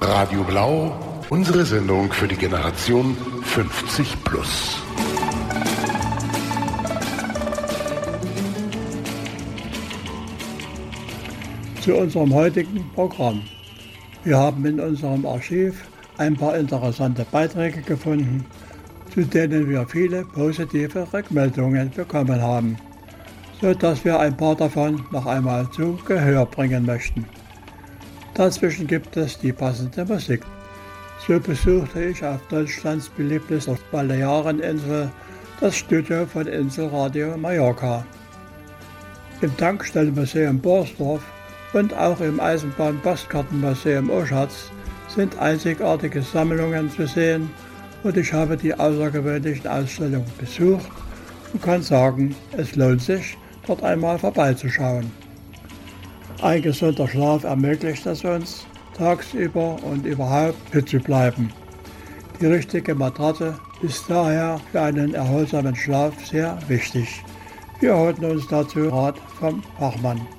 Radio Blau, unsere Sendung für die Generation 50 plus. Zu unserem heutigen Programm. Wir haben in unserem Archiv ein paar interessante Beiträge gefunden, zu denen wir viele positive Rückmeldungen bekommen haben, sodass wir ein paar davon noch einmal zu Gehör bringen möchten. Dazwischen gibt es die passende Musik. So besuchte ich auf Deutschlands beliebtester Baleareninsel das Studio von Inselradio Mallorca. Im Tankstellenmuseum Borsdorf und auch im Eisenbahn-Postkartenmuseum Oschatz sind einzigartige Sammlungen zu sehen und ich habe die außergewöhnlichen Ausstellungen besucht und kann sagen, es lohnt sich, dort einmal vorbeizuschauen. Ein gesunder Schlaf ermöglicht es uns, tagsüber und überhaupt fit zu bleiben. Die richtige Matratze ist daher für einen erholsamen Schlaf sehr wichtig. Wir holten uns dazu Rat vom Fachmann.